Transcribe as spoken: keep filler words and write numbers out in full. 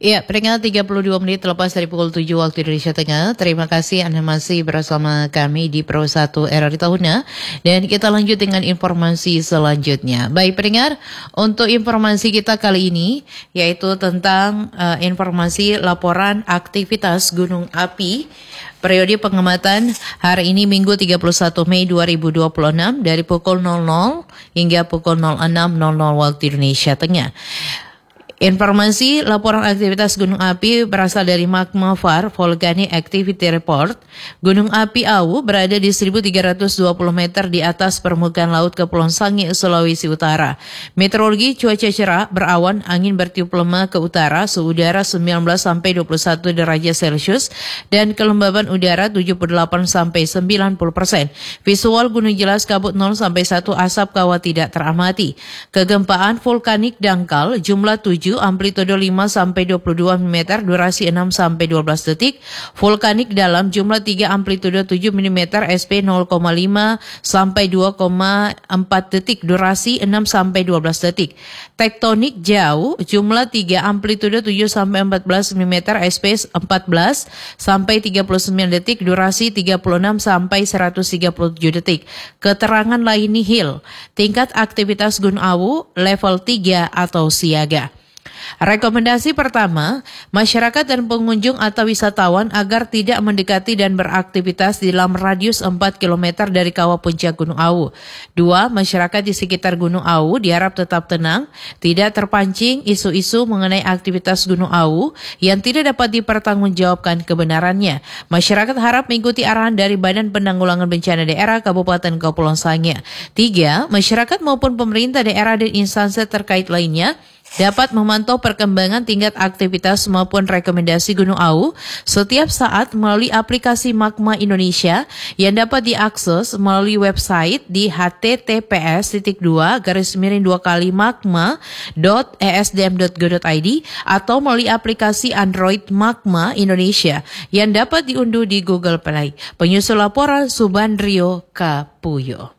Ya, peringatan tiga puluh dua menit lepas dari pukul tujuh waktu Indonesia Tengah. Terima kasih Anda masih bersama kami di Pro satu R R I Tahuna. Dan kita lanjut dengan informasi selanjutnya. Baik pendengar, untuk informasi kita kali ini, yaitu tentang uh, informasi laporan aktivitas gunung api periode pengamatan hari ini Minggu tiga puluh satu Mei dua ribu dua puluh enam dari pukul nol nol hingga pukul nol enam nol nol waktu Indonesia Tengah. Informasi laporan aktivitas gunung api berasal dari Magma V A R Volcanic Activity Report. Gunung api Awu berada di seribu tiga ratus dua puluh meter di atas permukaan laut Kepulauan Sangihe, Sulawesi Utara. Meteorologi cuaca cerah, berawan, angin bertiup lemah ke utara, suhu udara sembilan belas sampai dua puluh satu derajat Celcius dan kelembaban udara tujuh puluh delapan sampai sembilan puluh persen. Visual gunung jelas, kabut nol sampai satu, asap kawah tidak teramati. Kegempaan vulkanik dangkal jumlah tujuh, amplitudo lima sampai dua puluh dua milimeter, durasi enam sampai dua belas detik. Vulkanik dalam jumlah tiga, amplitudo tujuh milimeter, S P nol koma lima sampai dua koma empat detik, durasi enam sampai dua belas detik. Tektonik jauh jumlah tiga, amplitudo tujuh sampai empat belas milimeter, S P empat belas sampai tiga puluh sembilan detik, durasi tiga puluh enam sampai seratus tiga puluh tujuh detik. Keterangan lain nihil. Tingkat aktivitas Gunung Awu level tiga atau siaga. Rekomendasi pertama, masyarakat dan pengunjung atau wisatawan agar tidak mendekati dan beraktivitas di dalam radius empat kilometer dari kawah puncak Gunung Awu. Dua, masyarakat di sekitar Gunung Awu diharap tetap tenang, tidak terpancing isu-isu mengenai aktivitas Gunung Awu yang tidak dapat dipertanggungjawabkan kebenarannya. Masyarakat harap mengikuti arahan dari Badan Penanggulangan Bencana Daerah Kabupaten Kepulauan Sangihe. Tiga, masyarakat maupun pemerintah daerah dan instansi terkait lainnya dapat memantau perkembangan tingkat aktivitas maupun rekomendasi Gunung Awu setiap saat melalui aplikasi Magma Indonesia yang dapat diakses melalui website di h t t p s dua garis miring dua kali magma dot e s d m dot go dot i d atau melalui aplikasi Android Magma Indonesia yang dapat diunduh di Google Play. Penyusul laporan Subandrio Kapuyo.